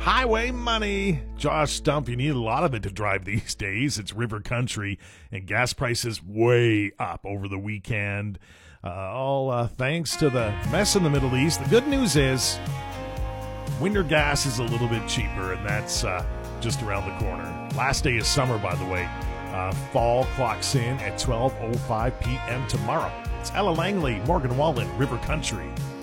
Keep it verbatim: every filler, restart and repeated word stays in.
Highway money. Josh Stump, you need a lot of it to drive these days. It's river country, and gas prices way up over the weekend. Uh, all uh, thanks to the mess in the Middle East. The good news is winter gas is a little bit cheaper, and that's uh, just around the corner. Last day of summer, by the way. Uh, fall clocks in at twelve oh five p.m. tomorrow. It's Ella Langley, Morgan Wallen, River Country.